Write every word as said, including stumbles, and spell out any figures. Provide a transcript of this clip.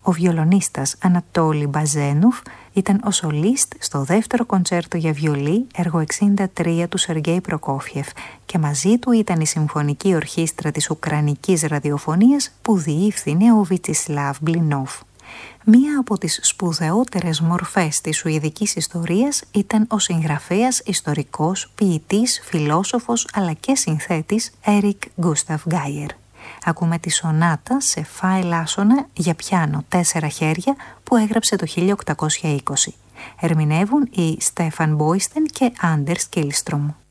Ο βιολονίστας Ανατόλη Μπαζένουφ ήταν ο σολίστ στο δεύτερο κοντσέρτο για βιολί, έργο εξήντα τρία του Σεργέη Προκόφιεφ, και μαζί του ήταν η Συμφωνική Ορχήστρα της Ουκρανικής Ραδιοφωνίας που διεύθυνε ο Βιτσισλάβ Μπλινόφ. Μία από τις σπουδαιότερες μορφές της σουηδικής ιστορίας ήταν ο συγγραφέας, ιστορικός, ποιητής, φιλόσοφος αλλά και συνθέτης Έρικ Γκούσταφ Γκάιερ. Ακούμε τη σονάτα σε φα ελάσσονα για πιάνο τέσσερα χέρια που έγραψε το χίλια οκτακόσια είκοσι. Ερμηνεύουν οι Στέφαν Μπόιστεν και Άντερς Κίλστρομ.